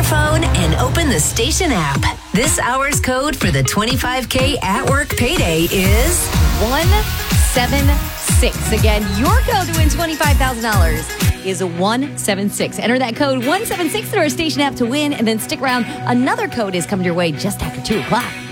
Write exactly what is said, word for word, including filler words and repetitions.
your phone and open the station app. This hour's code for the twenty-five K at work payday is one seven six. Again, your code to win twenty-five thousand dollars is one seven six. Enter that code one seven six through our station app to win, and then stick around. Another code is coming your way just after two o'clock.